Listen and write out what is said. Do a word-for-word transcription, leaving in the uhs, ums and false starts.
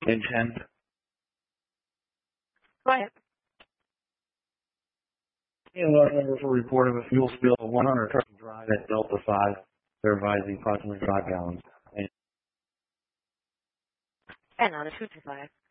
Pin ten. Go ahead. And large numbers were reported of a fuel spill of one hundred truck drive at Delta five. They're advising approximately five gallons. And on a two two five.